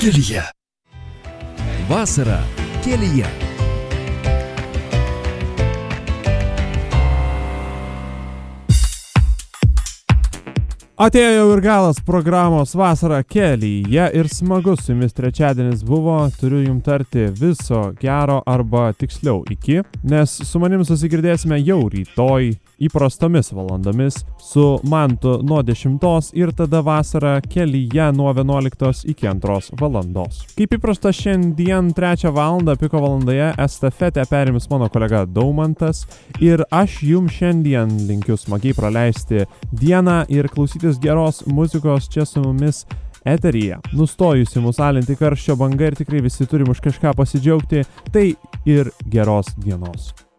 kelyje. Vasara kelyje. Atėjo jau ir galas programos Vasara kelyje ir smagus su jumis trečiadienis buvo, turiu jums tarti viso gero arba tiksliau iki, nes su manim susigirdėsime jau rytoj įprastomis valandomis su Mantu nuo 10 ir tada Vasara kelyje nuo 11 iki 2 valandos. Kaip įprasta šiandien 3 valandą piko valandoje estafetę perims mano kolega Daumantas ir aš jums šiandien linkiu smagiai praleisti dieną ir klausytis geros muzikos čia su mumis eteryje. Nustojusi mus alinti karščio banga ir tikrai visi turim už kažką pasidžiaugti, tai ir geros dienos.